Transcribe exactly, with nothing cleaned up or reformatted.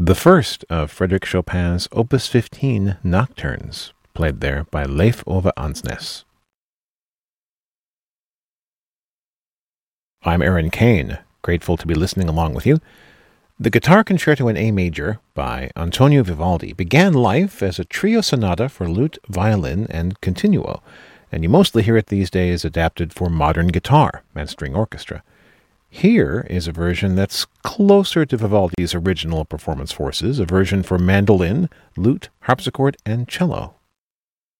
the first of Frédéric Chopin's Opus fifteen Nocturnes, played there by Leif Ove Ansnes. I'm Aaron Kane, grateful to be listening along with you. The Guitar Concerto in A Major by Antonio Vivaldi began life as a trio sonata for lute, violin, and continuo, and you mostly hear it these days adapted for modern guitar and string orchestra. Here is a version that's closer to Vivaldi's original performance forces, a version for mandolin, lute, harpsichord, and cello.